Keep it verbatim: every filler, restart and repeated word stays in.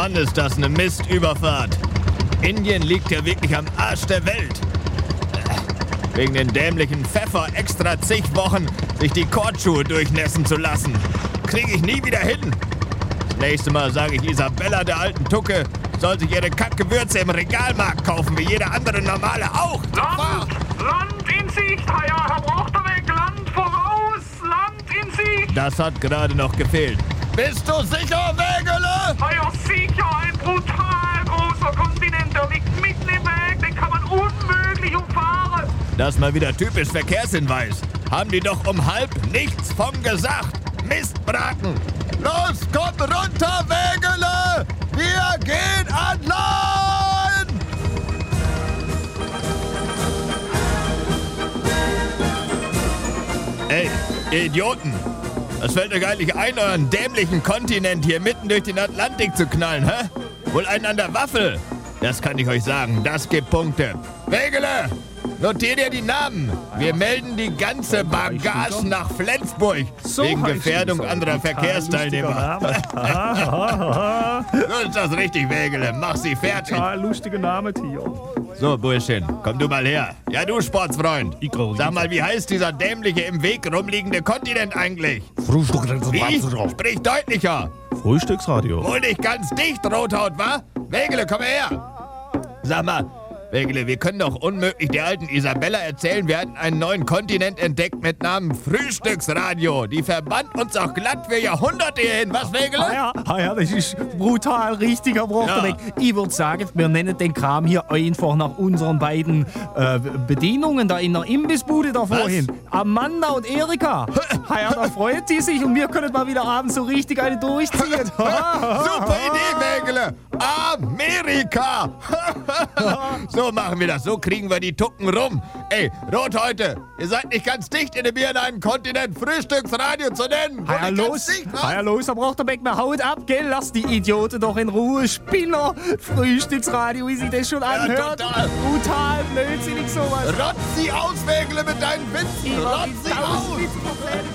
Mann, ist das eine Mistüberfahrt. Indien liegt ja wirklich am Arsch der Welt. Wegen den dämlichen Pfeffer extra zig Wochen sich die Kordschuhe durchnässen zu lassen. Krieg ich nie wieder hin. Das nächste Mal sage ich Isabella, der alten Tucke, soll sich ihre Kackgewürze im Regalmarkt kaufen, wie jeder andere Normale auch. Land, Land in Sicht, Herr, Herr Brochterweg, Land voraus, Land in Sicht. Das hat gerade noch gefehlt. Bist du sicher, Wägele? Ja, sicher, ein brutal großer Kontinent, der liegt mitten im Weg, den kann man unmöglich umfahren. Das mal wieder typisch Verkehrshinweis. Haben die doch um halb nichts von gesagt. Mistbraten. Los, kommt runter, Wägele! Wir gehen an Land! Ey, ihr Idioten! Was fällt euch eigentlich ein, euren dämlichen Kontinent hier mitten durch den Atlantik zu knallen, hä? Wohl einen an der Waffel! Das kann ich euch sagen, das gibt Punkte. Wägele! Notier dir die Namen. Wir melden die ganze Bagage nach Flensburg. So wegen heißt Gefährdung es. anderer Verkehrsteilnehmer. So ist das richtig, Wägele. Mach sie fertig. Total lustiger Name, Theo. So, Burschchen, komm du mal her. Ja, du Sportsfreund. Ich glaub, Sag mal, wie heißt dieser dämliche im Weg rumliegende Kontinent eigentlich? Wie? Sprich deutlicher. Frühstücksradio. Wohl nicht ganz dicht, Rothaut, wa? Wägele, komm her. Sag mal, Wägele, wir können doch unmöglich der alten Isabella erzählen, wir hatten einen neuen Kontinent entdeckt mit Namen Frühstücksradio. Die verband uns auch glatt für Jahrhunderte hierhin. Was, Wägele? Ah ja, ah ja, das ist brutal richtiger Brochterweg. Ja. Ich würde sagen, wir nennen den Kram hier einfach nach unseren beiden äh, Bedienungen da in der Imbissbude da vorhin. Amanda und Erika. Ah ja, da freut die sich und wir können mal wieder abends so richtig eine durchziehen. Super Idee, Wägele. Amerika. So machen wir das. So kriegen wir die Tucken rum. Ey, Rothäute, ihr seid nicht ganz dicht in dem hier in einen Kontinent Frühstücksradio zu nennen. Wo Ah ja, nicht ganz los. dicht, was? Ah ja, los, da braucht der Beckner. Haut ab, gell? Lass die Idioten doch in Ruhe. Spinner. Frühstücksradio, wie sich das schon anhört. total. Brutal blödsinnig sowas. Rotz sie aus, Wägele, mit deinen Witzen. Rotz sie aus. Tausend Witze